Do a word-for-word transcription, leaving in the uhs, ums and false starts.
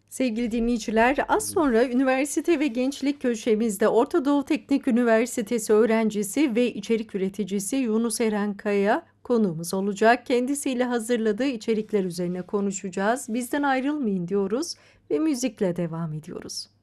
Sevgili dinleyiciler, az sonra üniversite ve gençlik köşemizde Orta Doğu Teknik Üniversitesi öğrencisi ve içerik üreticisi Yunus Eren Kaya konuğumuz olacak. Kendisiyle hazırladığı içerikler üzerine konuşacağız. Bizden ayrılmayın diyoruz ve müzikle devam ediyoruz.